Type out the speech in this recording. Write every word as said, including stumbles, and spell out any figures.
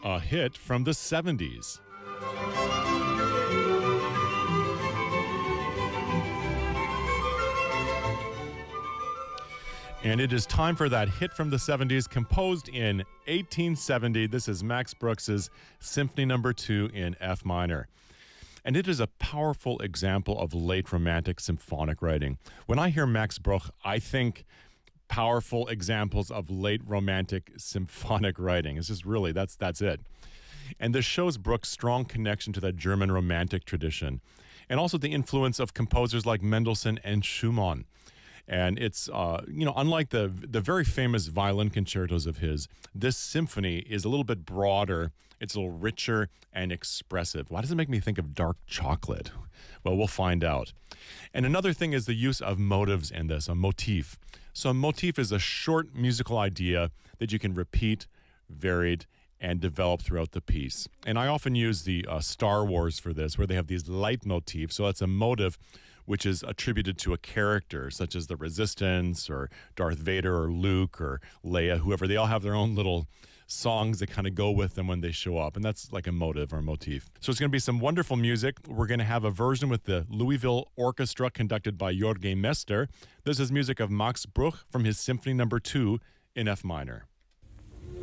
a hit from the seventies. And it is time for that hit from the seventies, composed in eighteen seventy. This is Max Bruch's Symphony Number two in F minor. And it is a powerful example of late Romantic symphonic writing. When I hear Max Bruch, I think powerful examples of late Romantic symphonic writing. It's just really, that's that's it. And this shows Bruch's strong connection to that German Romantic tradition, and also the influence of composers like Mendelssohn and Schumann. And it's, uh, you know, unlike the the very famous violin concertos of his, this symphony is a little bit broader. It's a little richer and expressive. Why does it make me think of dark chocolate? Well, we'll find out. And another thing is the use of motives in this, a motif. So a motif is a short musical idea that you can repeat, varied, and develop throughout the piece. And I often use the uh, Star Wars for this, where they have these leitmotifs. So that's a motive which is attributed to a character, such as the Resistance or Darth Vader or Luke or Leia, whoever. They all have their own little songs that kind of go with them when they show up. And that's like a motive or a motif. So it's going to be some wonderful music. We're going to have a version with the Louisville Orchestra conducted by Jorge Mester. This is music of Max Bruch from his Symphony Number two in F minor.